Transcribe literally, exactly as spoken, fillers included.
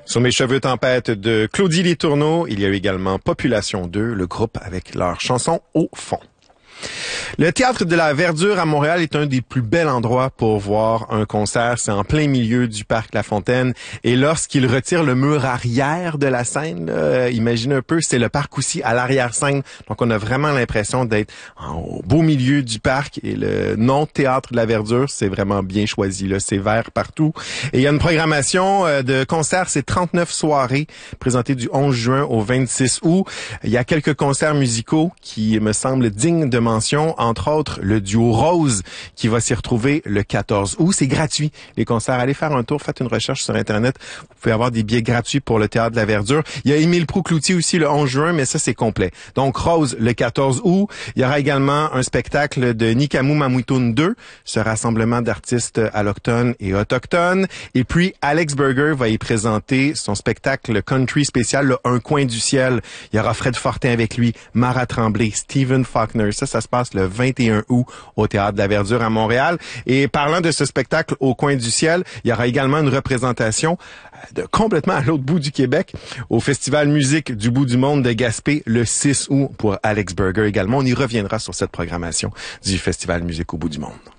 Sur mes cheveux tempête de Claudie Letourneau, il y a eu également Population deux, le groupe avec leur chanson Au fond. Le Théâtre de la Verdure à Montréal est un des plus bels endroits pour voir un concert. C'est en plein milieu du parc La Fontaine. Et lorsqu'il retire le mur arrière de la scène, là, imaginez un peu, c'est le parc aussi à l'arrière-scène. Donc, on a vraiment l'impression d'être au beau milieu du parc. Et le nom Théâtre de la Verdure, c'est vraiment bien choisi. Là, c'est vert partout. Et il y a une programmation de concerts. C'est trente-neuf soirées présentées du onze juin au vingt-six août. Il y a quelques concerts musicaux qui me semblent dignes de mention, entre autres le duo Rose qui va s'y retrouver le quatorze août. C'est gratuit, les concerts. Allez faire un tour, faites une recherche sur Internet. Vous pouvez avoir des billets gratuits pour le Théâtre de la Verdure. Il y a Émile Proulx-Cloutier aussi le onze juin, mais ça, c'est complet. Donc, Rose le quatorze août. Il y aura également un spectacle de Nikamou Mamouitoun deux, ce rassemblement d'artistes allochtones et autochtones. Et puis, Alex Burger va y présenter son spectacle country spécial, le Un coin du ciel. Il y aura Fred Fortin avec lui, Mara Tremblay, Stephen Faulkner. Ça, ça se passe le vingt et un août au Théâtre de la Verdure à Montréal. Et parlant de ce spectacle au coin du ciel, il y aura également une représentation de complètement à l'autre bout du Québec au Festival Musique du bout du monde de Gaspé le six août pour Alex Burger également. On y reviendra sur cette programmation du Festival Musique au bout du monde.